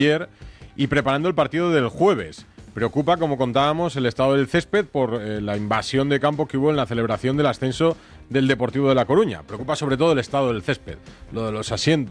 ayer y preparando el partido del jueves. Preocupa, como contábamos, el estado del césped por la invasión de campo que hubo en la celebración del ascenso del Deportivo de La Coruña. Preocupa sobre todo el estado del césped, lo de los asientos.